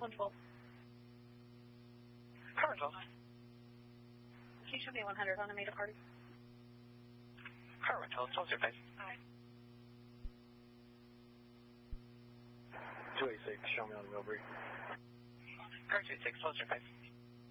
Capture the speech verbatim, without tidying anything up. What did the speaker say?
one twelve. Car twelve. Can you show me one hundred on a made party? Car one twelve, twelve zero five. Alright. two eight six, show me on Millbury. Car two eight six, twelve zero five.